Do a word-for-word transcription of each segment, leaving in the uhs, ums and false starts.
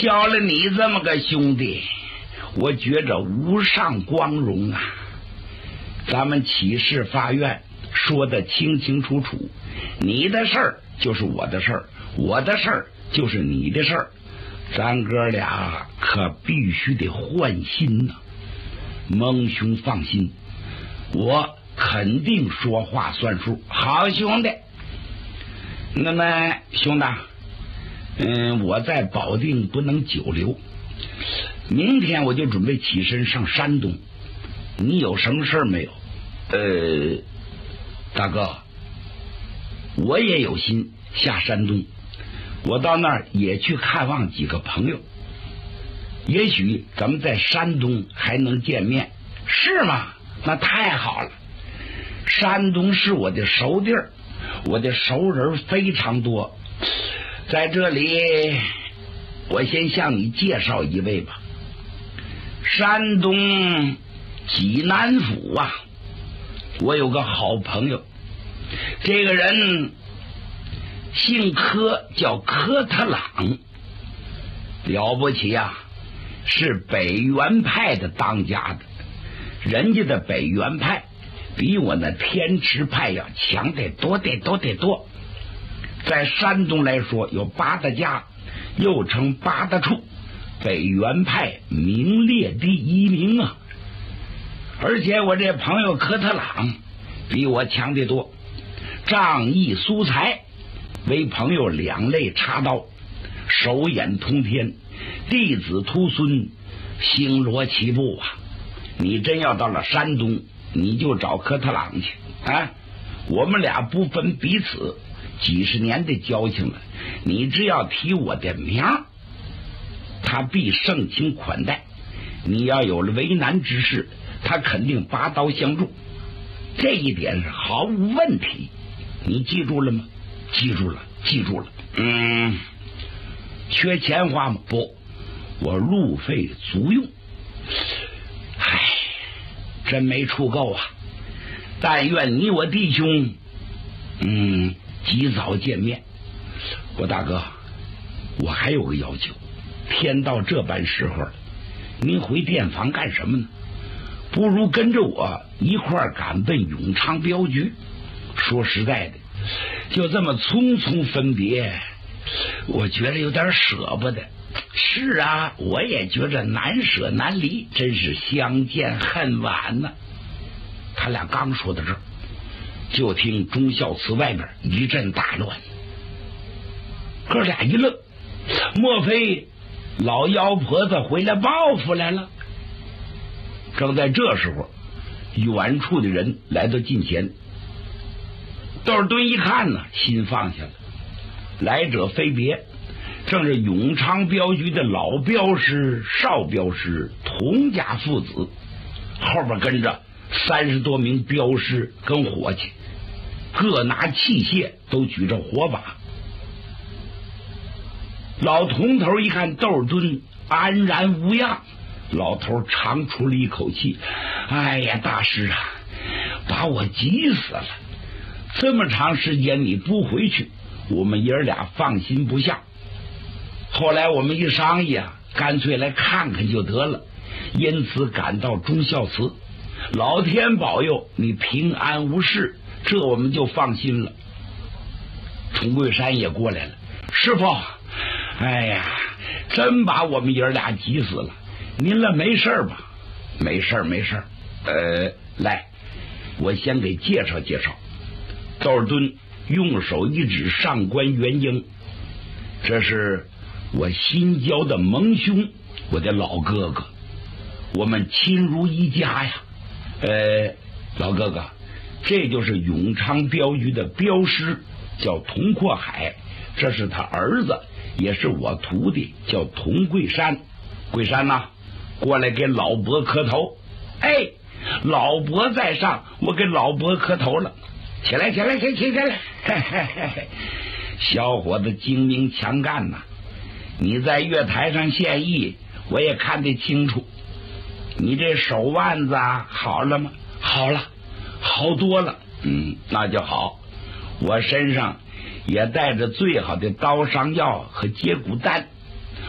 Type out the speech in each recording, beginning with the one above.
交了你这么个兄弟，我觉着无上光荣啊！咱们起誓发愿说得清清楚楚，你的事儿就是我的事儿，我的事儿就是你的事儿，咱哥俩可必须得换心呐！蒙兄放心，我肯定说话算数。好兄弟，那么兄弟，嗯，我在保定不能久留，明天我就准备起身上山东，你有什么事没有？呃，大哥，我也有心下山东，我到那儿也去看望几个朋友，也许咱们在山东还能见面。是吗？那太好了，山东是我的熟地儿，我的熟人非常多。在这里我先向你介绍一位吧，山东济南府啊，我有个好朋友，这个人姓柯，叫柯特朗，了不起啊，是北元派的当家的。人家的北元派比我那天池派要强得多得多得多。在山东来说，有八大家，又称八大处，北元派名列第一名啊！而且我这朋友科特朗比我强得多，仗义疏财，为朋友两肋插刀，手眼通天，弟子徒孙，星罗棋布啊！你真要到了山东，你就找科特朗去啊！我们俩不分彼此，几十年的交情了，你只要提我的名，他必盛情款待。你要有了为难之事，他肯定拔刀相助，这一点是毫无问题。你记住了吗？记住了，记住了。嗯，缺钱花吗？不，我路费足用。唉，真没处够啊！但愿你我弟兄，嗯，及早见面。我大哥，我还有个要求，天到这般时候了，您回店房干什么呢？不如跟着我一块儿赶奔永昌镖局。说实在的，就这么匆匆分别，我觉得有点舍不得。是啊，我也觉着难舍难离，真是相见恨晚呐、啊。他俩刚说到这儿，就听忠孝祠外边一阵大乱，哥俩一愣，莫非老妖婆子回来报复来了？正在这时候，远处的人来到近前，窦尔敦一看呢，心放下了。来者非别，正是永昌镖局的老镖师、少镖师童家父子，后边跟着三十多名镖师跟伙计，各拿器械，都举着火把。老童头一看窦尔敦安然无恙，老头长出了一口气：“哎呀，大师啊，把我急死了！这么长时间你不回去，我们爷儿俩放心不下。后来我们一商议啊，干脆来看看就得了，因此赶到忠孝祠。老天保佑你平安无事，这我们就放心了。”崇桂山也过来了：“师傅，哎呀，真把我们爷儿俩急死了，您了没事吧？”“没事没事。呃，来，我先给介绍介绍。”窦尔敦用手一指上官元英：“这是我新交的盟兄，我的老哥哥，我们亲如一家呀。呃，老哥哥，这就是永昌镖局的镖师，叫童阔海，这是他儿子，也是我徒弟，叫童桂山。桂山呐、啊，过来给老伯磕头。”“哎，老伯在上，我给老伯磕头了。起来起来起起来！嘿嘿嘿嘿，小伙子精明强干呐、啊！你在月台上现役，我也看得清楚。你这手腕子啊，好了吗？”“好了，好多了。”“嗯，那就好。我身上也带着最好的刀伤药和接骨丹，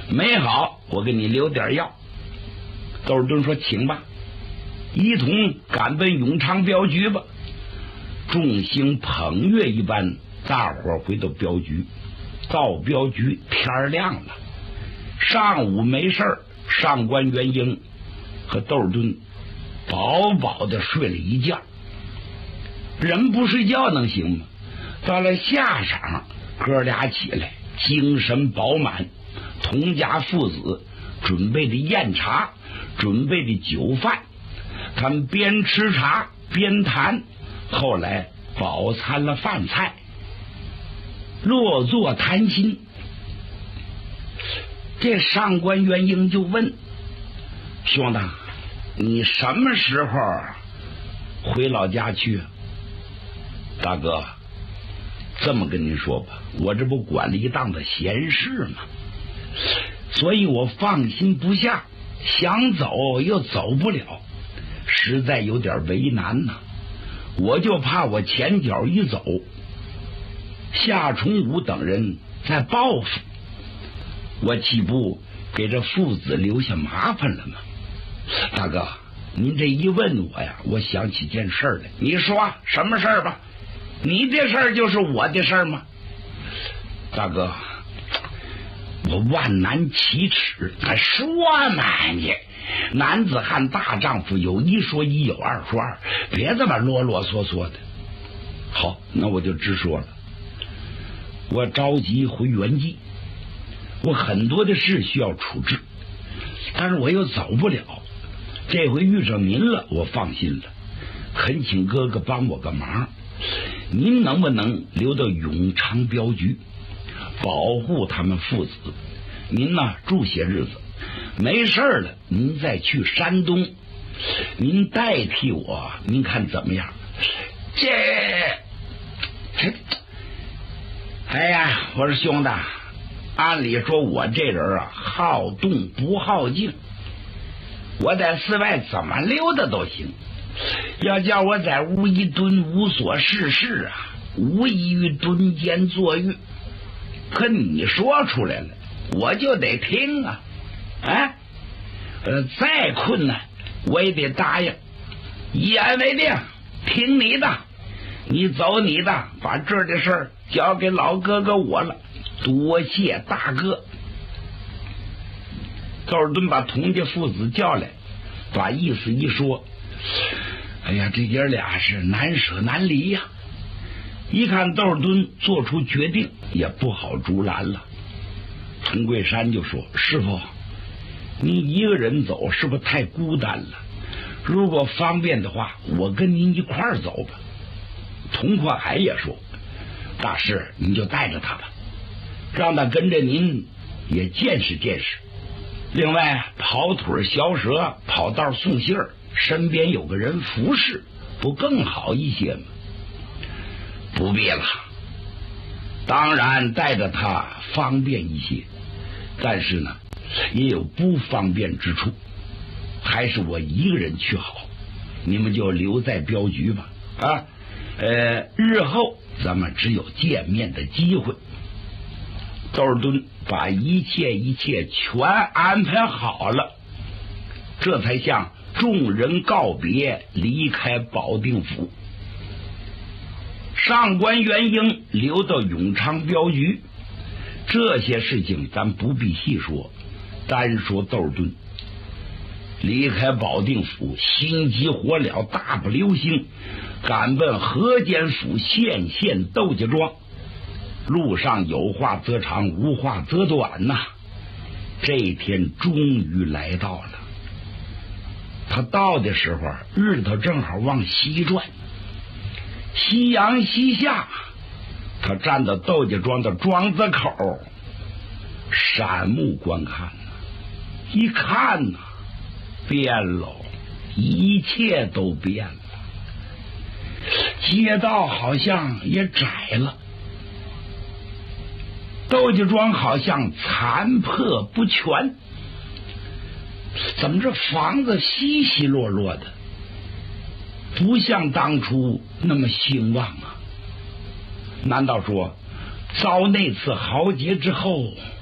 没好，我给你留点药。窦尔敦说：“请吧，一同赶奔永昌镖局吧。”众星捧月一般，大伙回到镖局。到镖局，天亮了。上午没事儿，上官元英和窦尔敦饱饱的睡了一觉。人不睡觉能行吗？到了下晌，哥俩起来，精神饱满，童家父子准备的宴茶，准备的酒饭，他们边吃茶边谈，后来饱餐了饭菜，落座谈心。这上官元英就问：“兄弟，你什么时候回老家去？”大哥，这么跟您说吧，我这不管了一档子闲事吗？所以我放心不下，想走又走不了，实在有点为难呐。我就怕我前脚一走，夏崇武等人在报复我，岂不给这父子留下麻烦了吗？大哥，您这一问我呀，我想起件事来。你说什么事儿吧？你这事儿就是我的事儿吗？大哥，我万难启齿，还说嘛你？男子汉大丈夫，有一说一，有二说二，别这么啰啰嗦嗦的。好，那我就直说了。我着急回原籍，我很多的事需要处置，但是我又走不了。这回遇上您了，我放心了，恳请哥哥帮我个忙。您能不能留到永昌镖局，保护他们父子？您呢，住些日子，没事了，您再去山东，您代替我，您看怎么样？这这，哎呀，我说兄弟，按理说我这人啊，好动不好静，我在寺外怎么溜达都行。要叫我在屋一蹲无所事事啊，无异于蹲监坐狱。可你说出来了，我就得听啊！啊，呃，再困难我也得答应。一言为定，听你的，你走你的，把这儿的事儿交给老哥哥我了。多谢大哥。窦尔敦把童家父子叫来，把意思一说。哎呀，这爷俩是难舍难离呀！一看窦尔敦做出决定，也不好阻拦了。陈桂山就说：“师傅，你一个人走是不是太孤单了？如果方便的话，我跟您一块儿走吧。”童阔海也说：“大师，您就带着他吧，让他跟着您也见识见识。另外，跑腿小蛇跑道送信儿，身边有个人服侍，不更好一些吗？”不必了，当然带着他方便一些，但是呢，也有不方便之处，还是我一个人去好。你们就留在镖局吧，啊，呃，日后咱们只有见面的机会。窦尔敦把一切一切全安排好了，这才向众人告别，离开保定府。上官元英留到永昌镖局，这些事情咱不必细说，单说窦尔敦离开保定府，心急火燎，大步流星，赶奔河间府县县窦家庄。路上有话则长，无话则短呐、啊。这一天终于来到了。他到的时候，日头正好往西转，夕阳西下。他站到窦家庄的庄子口，闪目观看，一看呐、啊，变了，一切都变了。街道好像也窄了，窦家庄好像残破不全，怎么这房子稀稀落落的，不像当初那么兴旺啊？难道说遭那次豪劫之后，